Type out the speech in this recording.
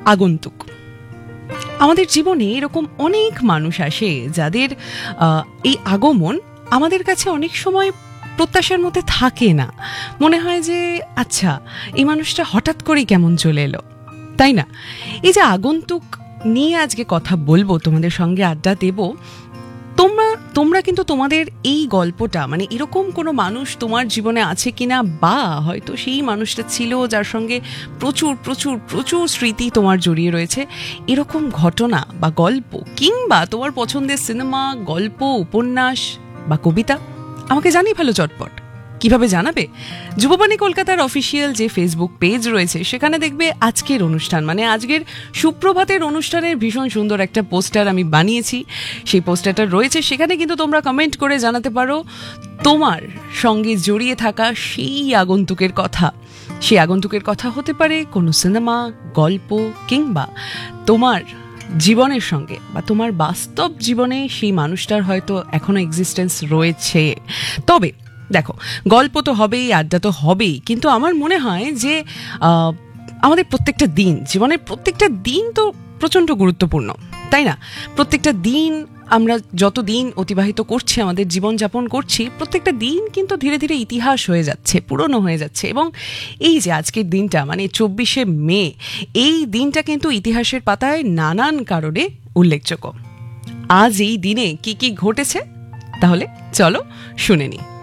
আগন্তুক। আমাদের জীবনে এরকম অনেক মানুষ আসে যাদের এই আগমন আমাদের কাছে অনেক সময় প্রত্যাশার মধ্যে থাকে না। মনে হয় যে আচ্ছা, এই মানুষটা হঠাৎ করেই কেমন চলে এলো, তাই না? এই যে আগন্তুক নিয়ে আজকে কথা বলবো, তোমাদের সঙ্গে আড্ডা দেব। তোমরা কিন্তু তোমাদের এই গল্পটা, মানে এরকম কোনো মানুষ তোমার জীবনে আছে কিনা, বা হয়তো সেই মানুষটা ছিল যার সঙ্গে প্রচুর প্রচুর প্রচুর স্মৃতি তোমার জড়িয়ে রয়েছে, এরকম ঘটনা বা গল্প, কিংবা তোমার পছন্দের সিনেমা, গল্প, উপন্যাস বা কবিতা আমাকে জানিয়ে ভালো চটপট। কিভাবে জানাবে? যুববাণী কলকাতার অফিসিয়াল যে ফেসবুক পেজ রয়েছে সেখানে দেখবে আজকের অনুষ্ঠান, মানে আজকের সুপ্রভাতের অনুষ্ঠানের ভীষণ সুন্দর একটা পোস্টার আমি বানিয়েছি। সেই পোস্টারটা রয়েছে সেখানে, কিন্তু তোমরা কমেন্ট করে জানাতে পারো তোমার সঙ্গে জড়িয়ে থাকা সেই আগন্তুকের কথা। সেই আগন্তুকের কথা হতে পারে কোনো সিনেমা, গল্প, কিংবা তোমার জীবনের সঙ্গে বা তোমার বাস্তব জীবনে সেই মানুষটার হয়তো এখনো এক্সিস্টেন্স রয়েছে। তবে দেখো, গল্প তো হবেই, আড্ডা তো হবেই, কিন্তু আমার মনে হয় যে আমাদের প্রত্যেকটা দিন, জীবনের প্রত্যেকটা দিন তো প্রচণ্ড গুরুত্বপূর্ণ, তাই না? প্রত্যেকটা দিন আমরা যত দিন অতিবাহিত করছি, আমাদের জীবনযাপন করছি, প্রত্যেকটা দিন কিন্তু ধীরে ধীরে ইতিহাস হয়ে যাচ্ছে, পুরনো হয়ে যাচ্ছে। এবং এই যে আজকের দিনটা, মানে 24শে মে, এই দিনটা কিন্তু ইতিহাসের পাতায় নানান কারণে উল্লেখযোগ্য। আজ এই দিনে কি কি ঘটেছে তাহলে চলো শুনে নিই।